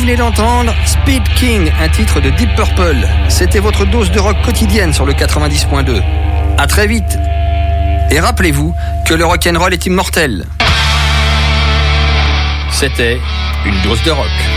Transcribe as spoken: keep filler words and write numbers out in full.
venez d'entendre Speed King, un titre de Deep Purple. C'était votre dose de rock quotidienne sur le quatre-vingt-dix point deux. À très vite. Et rappelez-vous que le rock'n'roll est immortel. C'était une dose de rock.